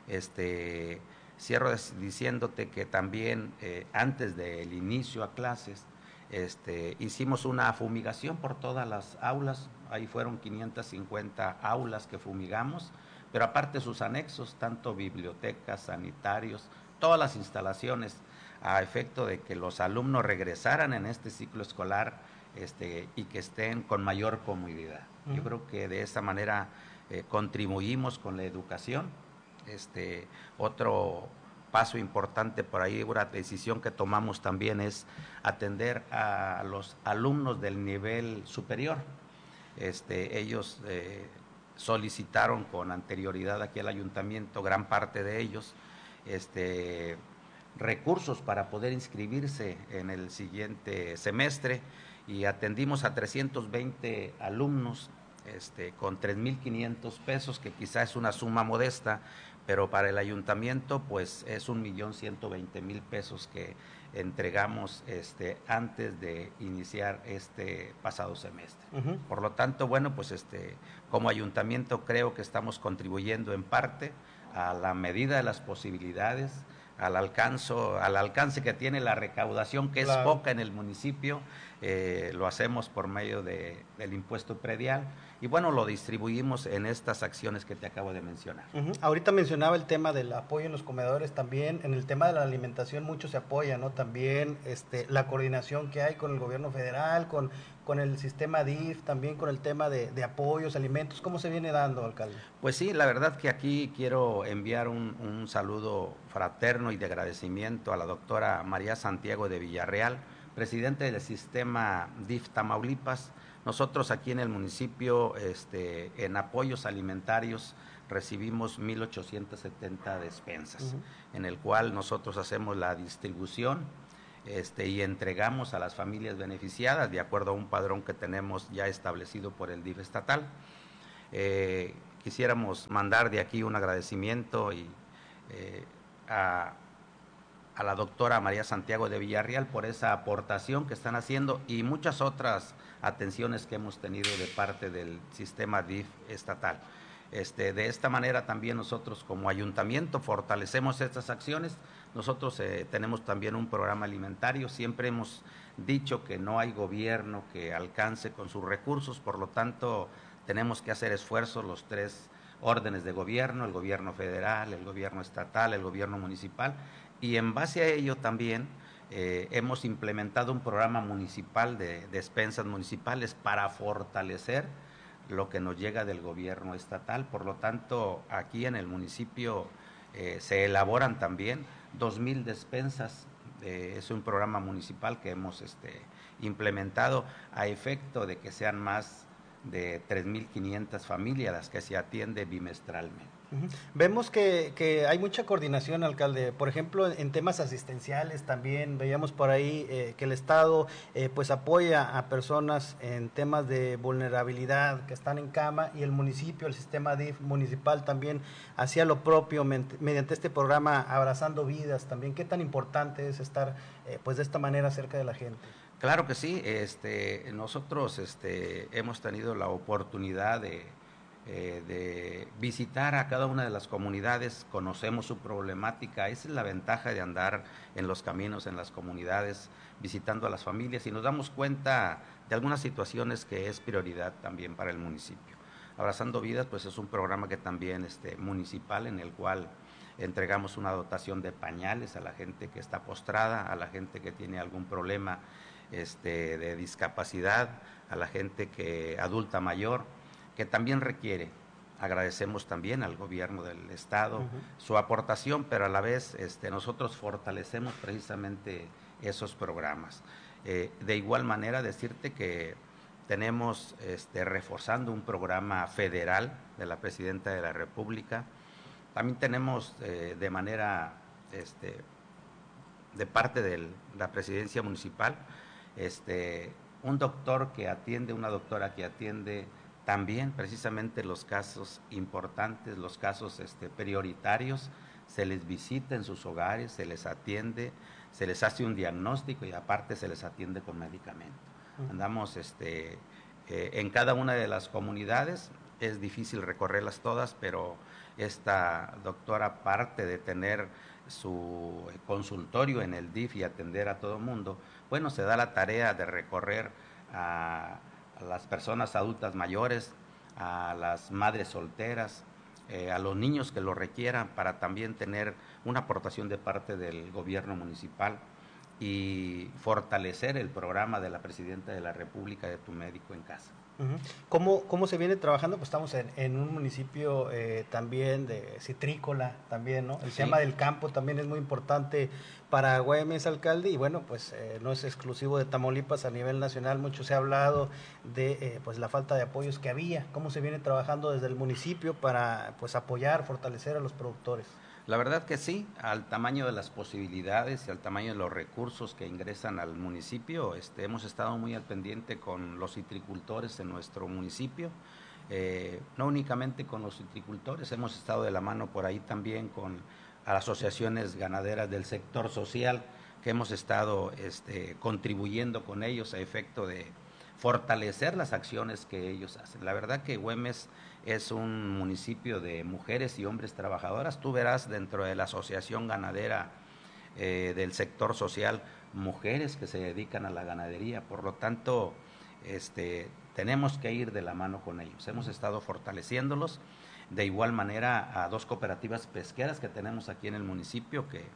S16: Este, cierro diciéndote que también eh, antes del inicio a clases este, hicimos una fumigación por todas las aulas, ahí fueron quinientas cincuenta aulas que fumigamos, pero aparte sus anexos, tanto bibliotecas, sanitarios, todas las instalaciones a efecto de que los alumnos regresaran en este ciclo escolar este, y que estén con mayor comodidad. Uh-huh. Yo creo que de esa manera eh, contribuimos con la educación. Este, otro paso importante por ahí, una decisión que tomamos también es atender a los alumnos del nivel superior. Este, ellos eh, solicitaron con anterioridad aquí al ayuntamiento, gran parte de ellos, este, recursos para poder inscribirse en el siguiente semestre y atendimos a trescientos veinte alumnos este, con tres mil quinientos pesos, que quizá es una suma modesta, pero para el ayuntamiento pues es un millón ciento veinte mil pesos que entregamos este, antes de iniciar este pasado semestre. Uh-huh. Por lo tanto, bueno, pues este, como ayuntamiento creo que estamos contribuyendo en parte a la medida de las posibilidades al alcance, al alcance que tiene la recaudación, que claro. es poca en el municipio, eh, lo hacemos por medio de, del impuesto predial y bueno, lo distribuimos en estas acciones que te acabo de mencionar.
S1: Uh-huh. Ahorita mencionaba el tema del apoyo en los comedores también, en el tema de la alimentación mucho se apoya, ¿no? También este, la coordinación que hay con el gobierno federal, con, con el sistema D I F, también con el tema de, de apoyos, alimentos, ¿cómo se viene dando, alcalde?
S16: Pues sí, la verdad que aquí quiero enviar un, un saludo fraterno y de agradecimiento a la doctora María Santiago de Villarreal, presidente del sistema D I F Tamaulipas. Nosotros aquí en el municipio, este, en apoyos alimentarios, recibimos mil ochocientas setenta despensas, uh-huh. en el cual nosotros hacemos la distribución este, y entregamos a las familias beneficiadas de acuerdo a un padrón que tenemos ya establecido por el D I F estatal. Eh, quisiéramos mandar de aquí un agradecimiento y, eh, a, a la doctora María Santiago de Villarreal por esa aportación que están haciendo y muchas otras atenciones que hemos tenido de parte del sistema D I F estatal. Este, de esta manera también nosotros como ayuntamiento fortalecemos estas acciones. Nosotros eh, tenemos también un programa alimentario, siempre hemos dicho que no hay gobierno que alcance con sus recursos, por lo tanto tenemos que hacer esfuerzos los tres órdenes de gobierno, el gobierno federal, el gobierno estatal, el gobierno municipal, y en base a ello también eh, hemos implementado un programa municipal de despensas municipales para fortalecer lo que nos llega del gobierno estatal. Por lo tanto, aquí en el municipio eh, se elaboran también dos mil despensas. Eh, es un programa municipal que hemos este, implementado a efecto de que sean más de tres mil quinientas familias las que se atiende bimestralmente.
S1: Uh-huh. Vemos que, que hay mucha coordinación, alcalde. Por ejemplo, en temas asistenciales también veíamos por ahí eh, que el Estado eh, pues apoya a personas en temas de vulnerabilidad que están en cama y el municipio, el sistema D I F municipal también hacía lo propio mediante este programa Abrazando Vidas también. ¿Qué tan importante es estar eh, pues de esta manera cerca de la gente?
S16: Claro que sí. Este, nosotros este, hemos tenido la oportunidad de Eh, de visitar a cada una de las comunidades, conocemos su problemática. Esa es la ventaja de andar en los caminos, en las comunidades, visitando a las familias y nos damos cuenta de algunas situaciones que es prioridad también para el municipio. Abrazando Vidas pues es un programa que también este, municipal en el cual entregamos una dotación de pañales a la gente que está postrada, a la gente que tiene algún problema este, de discapacidad, a la gente que adulta mayor, que también requiere. Agradecemos también al gobierno del estado uh-huh. su aportación, pero a la vez este, nosotros fortalecemos precisamente esos programas. Eh, de igual manera decirte que tenemos este, reforzando un programa federal de la Presidenta de la República. También tenemos eh, de manera, este, de parte de la Presidencia Municipal, este, un doctor que atiende, una doctora que atiende también precisamente los casos importantes, los casos este, prioritarios, se les visita en sus hogares, se les atiende, se les hace un diagnóstico y aparte se les atiende con medicamento. Uh-huh. Andamos este, eh, en cada una de las comunidades, es difícil recorrerlas todas, pero esta doctora, aparte de tener su consultorio en el D I F y atender a todo el mundo, bueno, se da la tarea de recorrer a a las personas adultas mayores, a las madres solteras, eh, a los niños que lo requieran, para también tener una aportación de parte del gobierno municipal y fortalecer el programa de la Presidenta de la República de Tu Médico en Casa.
S1: Uh-huh. ¿Cómo, ¿Cómo se viene trabajando? Pues estamos en, en un municipio eh, también de citrícola, también, ¿no? El sí. tema del campo también es muy importante para Güemes, alcalde, y bueno, pues eh, no es exclusivo de Tamaulipas, a nivel nacional mucho se ha hablado de eh, pues la falta de apoyos que había. ¿Cómo se viene trabajando desde el municipio para pues apoyar, fortalecer a los productores?
S16: La verdad que sí, al tamaño de las posibilidades y al tamaño de los recursos que ingresan al municipio, este, hemos estado muy al pendiente con los citricultores en nuestro municipio, eh, no únicamente con los citricultores, hemos estado de la mano por ahí también con asociaciones ganaderas del sector social, que hemos estado este, contribuyendo con ellos a efecto de fortalecer las acciones que ellos hacen. La verdad que Güemes es un municipio de mujeres y hombres trabajadoras. Tú verás dentro de la Asociación Ganadera eh, del sector social, mujeres que se dedican a la ganadería. Por lo tanto, este, tenemos que ir de la mano con ellos. Hemos estado fortaleciéndolos. De igual manera a dos cooperativas pesqueras que tenemos aquí en el municipio que,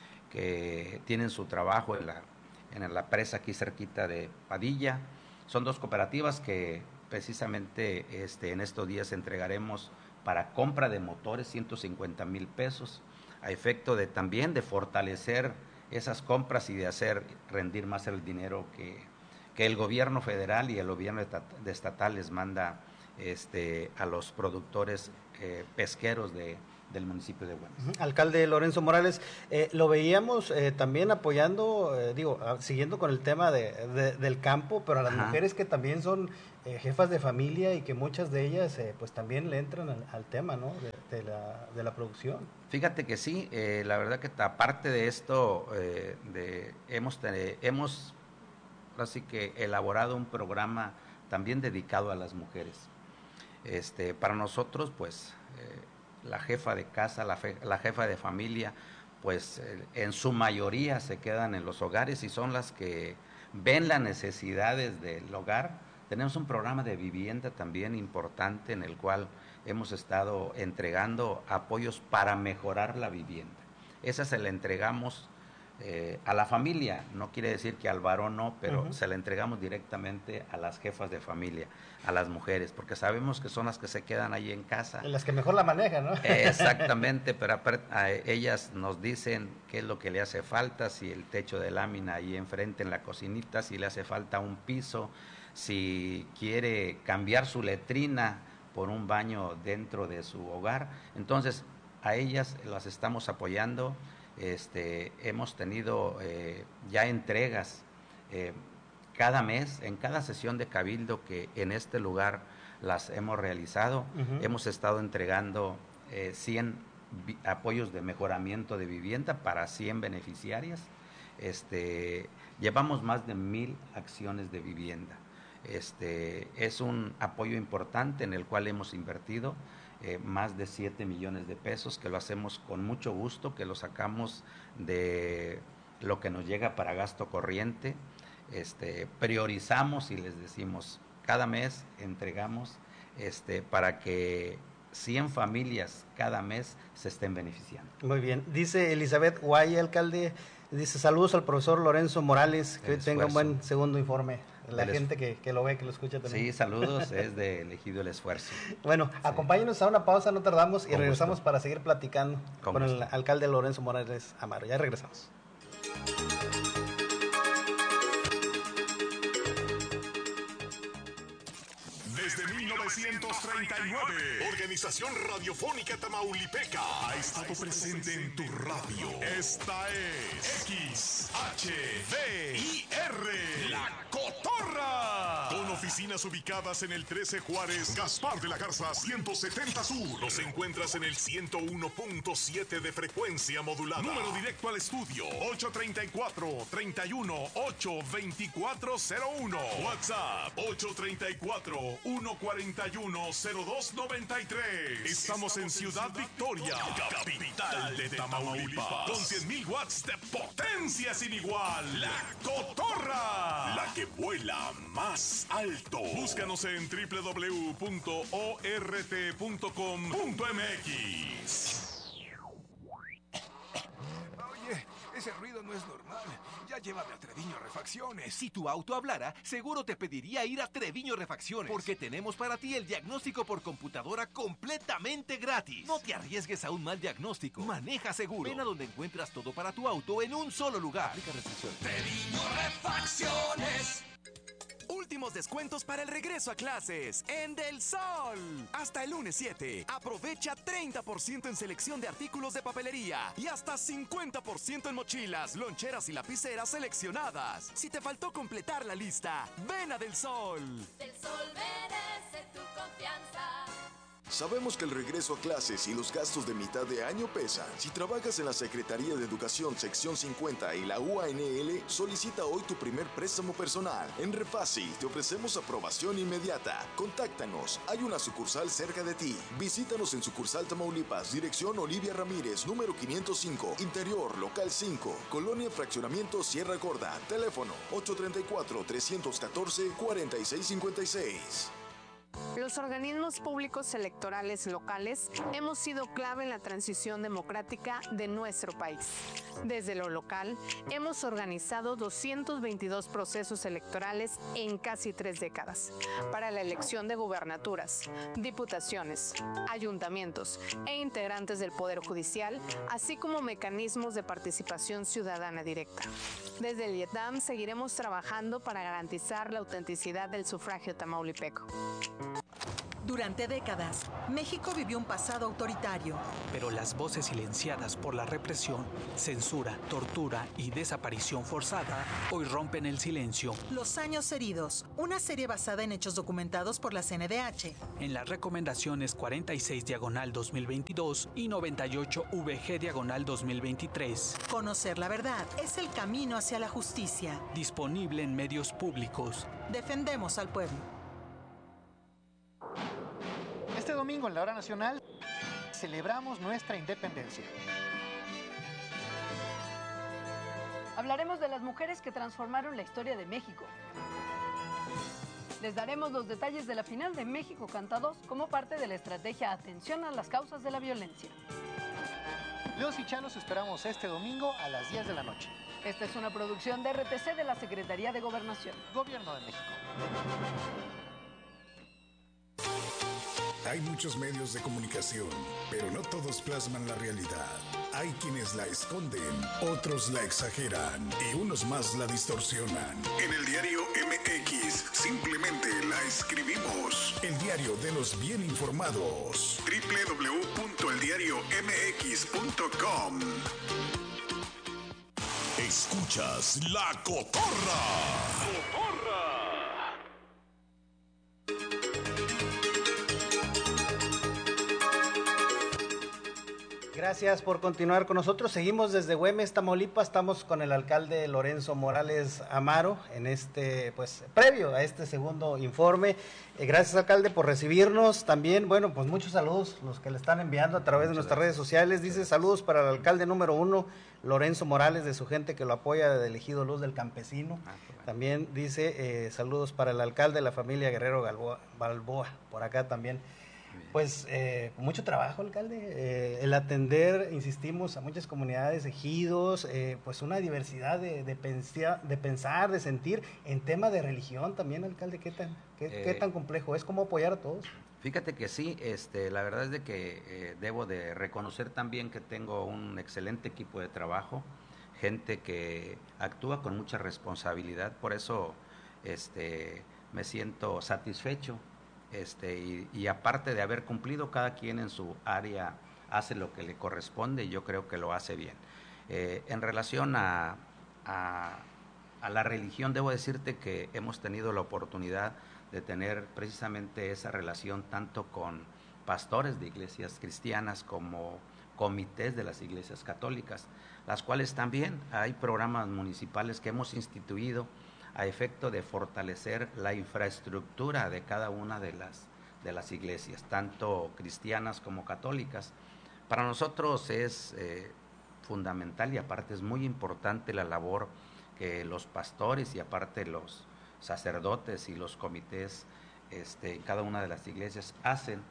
S16: que tienen su trabajo en la, en la presa aquí cerquita de Padilla. Son dos cooperativas que precisamente este, en estos días entregaremos para compra de motores ciento cincuenta mil pesos, a efecto de también de fortalecer esas compras y de hacer rendir más el dinero que, que el gobierno federal y el gobierno de estatal les manda Este, a los productores eh, pesqueros de, del municipio de Güemes.
S1: Uh-huh. Alcalde Lorenzo Morales, eh, lo veíamos eh, también apoyando, eh, digo, siguiendo con el tema de, de, del campo, pero a las Ajá. mujeres que también son eh, jefas de familia y que muchas de ellas eh, pues también le entran al, al tema, ¿no? de, de, la, de la producción.
S16: Fíjate que sí, eh, la verdad que aparte de esto, eh, de, hemos, eh, hemos así que elaborado un programa también dedicado a las mujeres. Este, para nosotros, pues, eh, la jefa de casa, la, fe, la jefa de familia, pues, eh, en su mayoría se quedan en los hogares y son las que ven las necesidades del hogar. Tenemos un programa de vivienda también importante en el cual hemos estado entregando apoyos para mejorar la vivienda. Esa se la entregamos Eh, a la familia, no quiere decir que al varón no, pero uh-huh. se la entregamos directamente a las jefas de familia, a las mujeres, porque sabemos que son las que se quedan ahí en casa.
S1: Las que mejor la manejan, ¿no?
S16: Exactamente, pero a ellas nos dicen qué es lo que le hace falta, si el techo de lámina ahí enfrente en la cocinita, si le hace falta un piso, si quiere cambiar su letrina por un baño dentro de su hogar. Entonces, a ellas las estamos apoyando. Este, hemos tenido eh, ya entregas eh, cada mes, en cada sesión de cabildo que en este lugar las hemos realizado. Uh-huh. Hemos estado entregando eh, cien vi- apoyos de mejoramiento de vivienda para cien beneficiarias. Este, llevamos más de mil acciones de vivienda. Este, es un apoyo importante en el cual hemos invertido Eh, más de siete millones de pesos, que lo hacemos con mucho gusto, que lo sacamos de lo que nos llega para gasto corriente. Este, priorizamos y les decimos, cada mes entregamos este, para que cien familias cada mes se estén beneficiando.
S1: Muy bien. Dice Elizabeth Guay, alcalde, dice saludos al profesor Lorenzo Morales, que hoy tenga un buen segundo informe. La el gente que, que lo ve, que lo escucha también.
S16: Sí, saludos, es de Elegido el Esfuerzo.
S1: Bueno, sí. Acompáñenos a una pausa, no tardamos, y con regresamos gusto. Para seguir platicando con, con el alcalde Lorenzo Morales Amaro. Ya regresamos.
S6: Desde mil novecientos treinta y nueve, Organización Radiofónica Tamaulipeca ha estado presente en tu radio. Esta es X H V I R, La Cotorra. Con oficinas ubicadas en el trece Juárez, Gaspar de la Garza ciento setenta Sur. Nos encuentras en el ciento uno punto siete de frecuencia modulada. Número directo al estudio ocho treinta y cuatro, treinta y uno, ocho veinticuatro cero uno. WhatsApp ocho treinta y cuatro, uno cuarenta y uno, cero dos noventa y tres. Estamos en Ciudad Victoria, capital de Tamaulipas, con cien mil watts de potencia sin igual. La Cotorra, la que vuela más alto. Búscanos en doble u doble u doble u punto o r t punto com punto m x.
S17: Oye, ese ruido no es normal. Ya llévame a Treviño Refacciones. Si tu auto hablara, seguro te pediría ir a Treviño Refacciones, porque tenemos para ti el diagnóstico por computadora completamente gratis. No te arriesgues a un mal diagnóstico. Maneja seguro. Ven a donde encuentras todo para tu auto en un solo lugar. Aplica restricciones.
S18: Treviño Refacciones.
S19: Últimos descuentos para el regreso a clases en Del Sol. Hasta el lunes siete. Aprovecha treinta por ciento en selección de artículos de papelería y hasta cincuenta por ciento en mochilas, loncheras y lapiceras seleccionadas. Si te faltó completar la lista, ven a Del Sol.
S18: Del Sol merece tu confianza.
S9: Sabemos que el regreso a clases y los gastos de mitad de año pesan. Si trabajas en la Secretaría de Educación sección cincuenta y la U A N L, solicita hoy tu primer préstamo personal. En Refácil te ofrecemos aprobación inmediata. Contáctanos, hay una sucursal cerca de ti. Visítanos en sucursal Tamaulipas, dirección Olivia Ramírez, número quinientos cinco, interior, local cinco, Colonia Fraccionamiento Sierra Gorda. Teléfono ocho tres cuatro, tres uno cuatro, cuatro seis cinco seis.
S20: Los organismos públicos electorales locales hemos sido clave en la transición democrática de nuestro país. Desde lo local, hemos organizado doscientos veintidós procesos electorales en casi tres décadas para la elección de gubernaturas, diputaciones, ayuntamientos e integrantes del Poder Judicial, así como mecanismos de participación ciudadana directa. Desde el IETAM seguiremos trabajando para garantizar la autenticidad del sufragio tamaulipeco.
S21: Durante décadas, México vivió un pasado autoritario.
S22: Pero las voces silenciadas por la represión, censura, tortura y desaparición forzada hoy rompen el silencio.
S21: Los años heridos, una serie basada en hechos documentados por la C N D H.
S22: En las recomendaciones cuarenta y seis diagonal dos mil veintidós y noventa y ocho V G diagonal dos mil veintitrés.
S21: Conocer la verdad es el camino hacia la justicia.
S22: Disponible en medios públicos.
S21: Defendemos al pueblo.
S23: Este domingo en la Hora Nacional celebramos nuestra independencia.
S24: Hablaremos de las mujeres que transformaron la historia de México. Les daremos los detalles de la final de México Canta dos como parte de la estrategia Atención a las causas de la violencia.
S23: Leos y Chá los esperamos este domingo a las diez de la noche.
S24: Esta es una producción de R T C de la Secretaría de Gobernación.
S23: Gobierno de México.
S13: Hay muchos medios de comunicación, pero no todos plasman la realidad. Hay quienes la esconden, otros la exageran y unos más la distorsionan. En el diario M X simplemente la escribimos. El diario de los bien informados. doble u doble u doble u punto el diario m x punto com.
S6: Escuchas La Cotorra. ¡Cotorra!
S1: Gracias por continuar con nosotros. Seguimos desde Güemes, Tamaulipas. Estamos con el alcalde Lorenzo Morales Amaro en este, pues, previo a este segundo informe. Eh, gracias, alcalde, por recibirnos. También, bueno, pues muchos saludos los que le están enviando a través de nuestras redes sociales. Dice saludos para el alcalde número uno, Lorenzo Morales, de su gente que lo apoya, de elegido Luz del Campesino. También dice eh, saludos para el alcalde de la familia Guerrero Balboa, Balboa por acá también. Pues eh, mucho trabajo, alcalde, eh, el atender, insistimos, a muchas comunidades, ejidos, eh, pues una diversidad de, de, pensia, de pensar, de sentir, en tema de religión también, alcalde. ¿Qué tan, qué, eh, qué tan complejo es? ¿Cómo apoyar a todos?
S16: Fíjate que sí, este, la verdad es de que eh, debo de reconocer también que tengo un excelente equipo de trabajo, gente que actúa con mucha responsabilidad, por eso este, me siento satisfecho. Este, y, y aparte de haber cumplido, cada quien en su área hace lo que le corresponde y yo creo que lo hace bien. Eh, en relación a, a, a la religión, debo decirte que hemos tenido la oportunidad de tener precisamente esa relación tanto con pastores de iglesias cristianas como comités de las iglesias católicas, las cuales también hay programas municipales que hemos instituido a efecto de fortalecer la infraestructura de cada una de las, de las iglesias, tanto cristianas como católicas. Para nosotros es eh, fundamental y aparte es muy importante la labor que los pastores y aparte los sacerdotes y los comités este, en cada una de las iglesias hacen,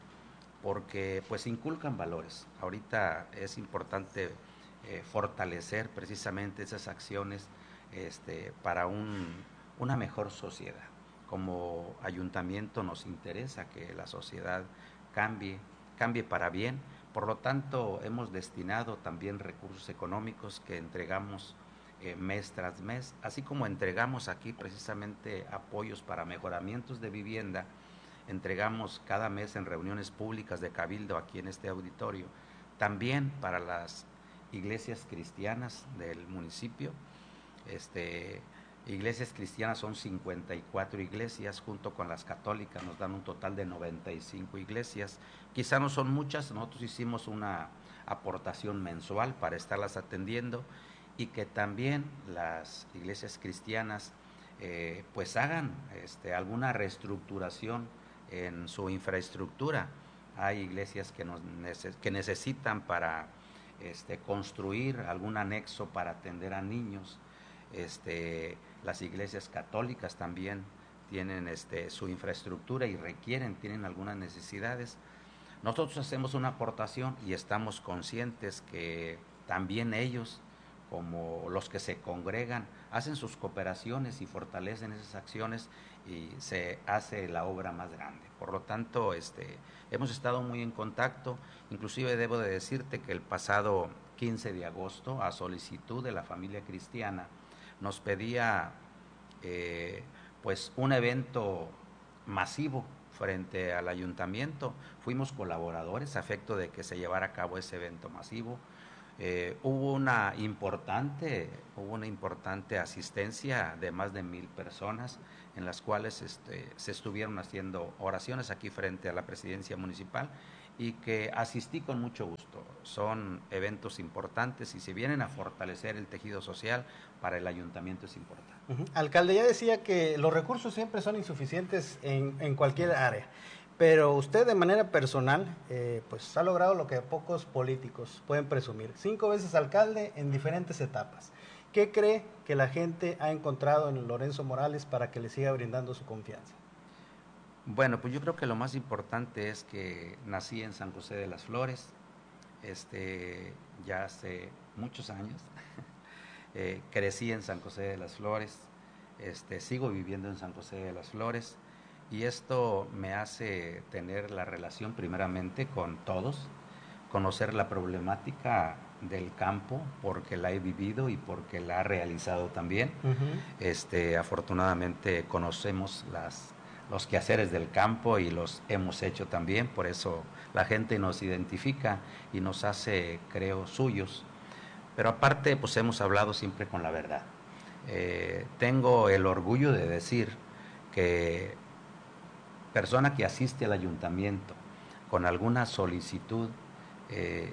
S16: porque pues inculcan valores. Ahorita es importante eh, fortalecer precisamente esas acciones Este, para un, una mejor sociedad. Como ayuntamiento nos interesa que la sociedad cambie, cambie para bien, por lo tanto hemos destinado también recursos económicos que entregamos eh, mes tras mes, así como entregamos aquí precisamente apoyos para mejoramientos de vivienda, entregamos cada mes en reuniones públicas de cabildo aquí en este auditorio, también para las iglesias cristianas del municipio. Este, iglesias cristianas son cincuenta y cuatro iglesias, junto con las católicas nos dan un total de noventa y cinco iglesias. Quizá no son muchas, nosotros hicimos una aportación mensual para estarlas atendiendo y que también las iglesias cristianas eh, pues hagan este, alguna reestructuración en su infraestructura. Hay iglesias que, nos neces que necesitan para este, construir algún anexo para atender a niños. Este, las iglesias católicas también tienen este, su infraestructura y requieren, tienen algunas necesidades. Nosotros hacemos una aportación y estamos conscientes que también ellos, como los que se congregan, hacen sus cooperaciones y fortalecen esas acciones y se hace la obra más grande. Por lo tanto, este, hemos estado muy en contacto. Inclusive debo de decirte que el pasado quince de agosto, a solicitud de la familia cristiana, nos pedía eh, pues un evento masivo frente al ayuntamiento. Fuimos colaboradores a efecto de que se llevara a cabo ese evento masivo. Eh, hubo una importante, hubo una importante asistencia de más de mil personas, en las cuales este, se estuvieron haciendo oraciones aquí frente a la presidencia municipal y que asistí con mucho gusto. Son eventos importantes y si vienen a fortalecer el tejido social, para el ayuntamiento es importante.
S1: Uh-huh. Alcalde, ya decía que los recursos siempre son insuficientes en, en cualquier área, pero usted de manera personal eh, pues ha logrado lo que pocos políticos pueden presumir. Cinco veces alcalde en diferentes etapas. ¿Qué cree que la gente ha encontrado en Lorenzo Morales para que le siga brindando su confianza?
S16: Bueno, pues yo creo que lo más importante es que nací en San José de las Flores, este, ya hace muchos años, eh, crecí en San José de las Flores, este, sigo viviendo en San José de las Flores y esto me hace tener la relación primeramente con todos, conocer la problemática del campo porque la he vivido y porque la he realizado también. Uh-huh. Este, afortunadamente conocemos las los quehaceres del campo y los hemos hecho también, por eso la gente nos identifica y nos hace, creo, suyos. Pero aparte, pues hemos hablado siempre con la verdad. Eh, tengo el orgullo de decir que persona que asiste al ayuntamiento con alguna solicitud, eh,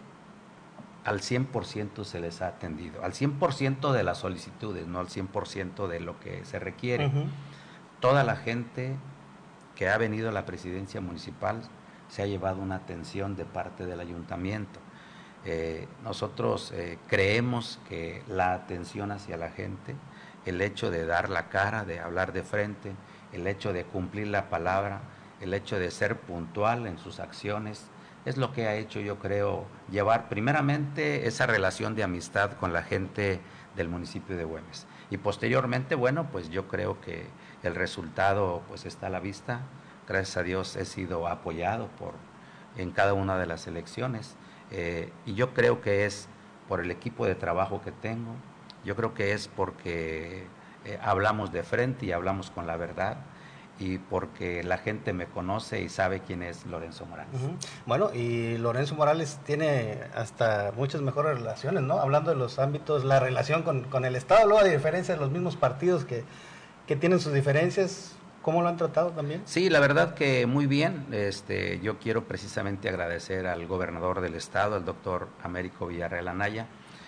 S16: al cien por ciento se les ha atendido, al cien por ciento de las solicitudes, no al cien por ciento de lo que se requiere. Uh-huh. Toda la gente que ha venido a la presidencia municipal se ha llevado una atención de parte del ayuntamiento. Eh, nosotros eh, creemos que la atención hacia la gente, el hecho de dar la cara, de hablar de frente, el hecho de cumplir la palabra, el hecho de ser puntual en sus acciones, es lo que ha hecho, yo creo, llevar primeramente esa relación de amistad con la gente del municipio de Güemes. Y posteriormente, bueno, pues yo creo que el resultado pues está a la vista. Gracias a Dios he sido apoyado por, en cada una de las elecciones. Eh, y yo creo que es por el equipo de trabajo que tengo, yo creo que es porque eh, hablamos de frente y hablamos con la verdad, y porque la gente me conoce y sabe quién es Lorenzo Morales.
S1: Uh-huh. Bueno, y Lorenzo Morales tiene hasta muchas mejores relaciones, ¿no? Hablando de los ámbitos, la relación con, con el Estado, luego a diferencia de los mismos partidos que, que tienen sus diferencias, ¿cómo lo han tratado también?
S16: Sí, la verdad que muy bien. Este, yo quiero precisamente agradecer al gobernador del Estado, el doctor Américo Villarreal Anaya,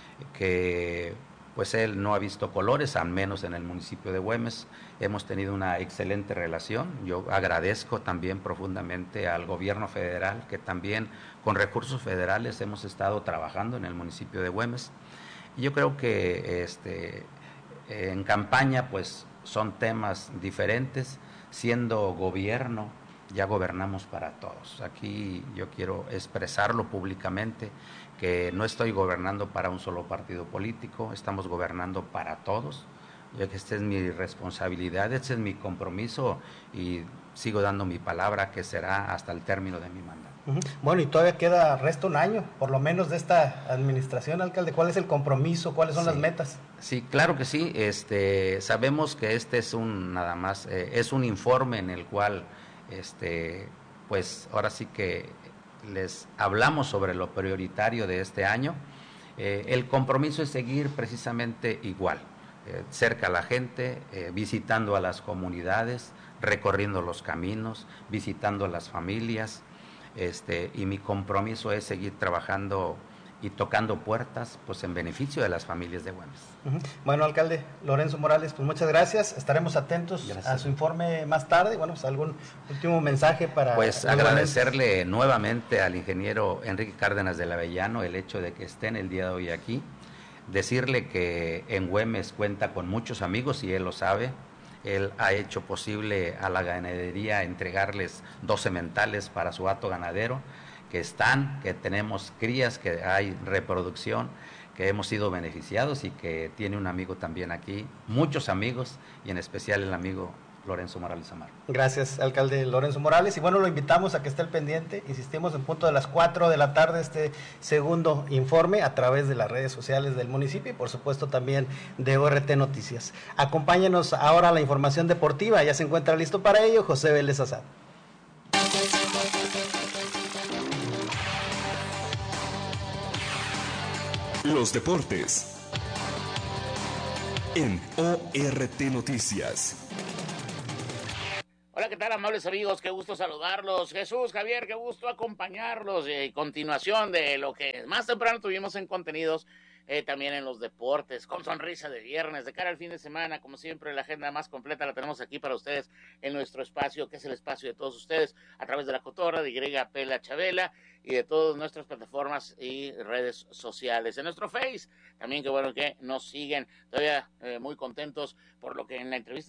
S16: que pues él no ha visto colores, al menos en el municipio de Güemes. Hemos tenido una excelente relación. Yo agradezco también profundamente al gobierno federal, que también con recursos federales hemos estado trabajando en el municipio de Güemes. Y yo creo que este, en campaña pues son temas diferentes. Siendo gobierno, ya gobernamos para todos. Aquí yo quiero expresarlo públicamente, que no estoy gobernando para un solo partido político, estamos gobernando para todos. Yo que esta es mi responsabilidad, este es mi compromiso y sigo dando mi palabra que será hasta el término de mi mandato.
S1: Uh-huh. Bueno, y todavía queda, resta un año, por lo menos, de esta administración, alcalde. ¿Cuál es el compromiso? ¿Cuáles son sí. las metas?
S16: Sí, claro que sí. Este, sabemos que este es un, nada más, eh, es un informe en el cual, este, pues, ahora sí que les hablamos sobre lo prioritario de este año. Eh, el compromiso es seguir precisamente igual. eh, cerca a la gente, eh, visitando a las comunidades, recorriendo los caminos, visitando a las familias, este, y mi compromiso es seguir trabajando y tocando puertas, pues en beneficio de las familias de Güemes.
S1: Uh-huh. Bueno, alcalde Lorenzo Morales, pues muchas gracias, estaremos atentos gracias. a su informe más tarde. Bueno, pues algún último mensaje para...
S16: Pues agradecerle nuevamente al ingeniero Enrique Cárdenas del Avellano el hecho de que estén el día de hoy aquí, decirle que en Güemes cuenta con muchos amigos y él lo sabe. Él ha hecho posible a la ganadería entregarles dos sementales para su hato ganadero, que están, que tenemos crías, que hay reproducción, que hemos sido beneficiados y que tiene un amigo también aquí, muchos amigos, y en especial el amigo Lorenzo Morales Amar.
S1: Gracias, alcalde Lorenzo Morales, y bueno, lo invitamos a que esté al pendiente. Insistimos en punto de las cuatro de la tarde este segundo informe a través de las redes sociales del municipio y por supuesto también de O R T Noticias. Acompáñenos ahora a la información deportiva, ya se encuentra listo para ello José Vélez Azad.
S2: Los deportes en O R T Noticias.
S3: Hola, ¿qué tal, amables amigos? Qué gusto saludarlos. Jesús, Javier, qué gusto acompañarlos. En continuación de lo que más temprano tuvimos en contenidos, eh, también en los deportes, con sonrisa de viernes, de cara al fin de semana, como siempre, la agenda más completa la tenemos aquí para ustedes en nuestro espacio, que es el espacio de todos ustedes, a través de La Cotorra, de Y P La Chabela, y de todas nuestras plataformas y redes sociales. En nuestro Face, también qué bueno que nos siguen, todavía eh, muy contentos por lo que en la entrevista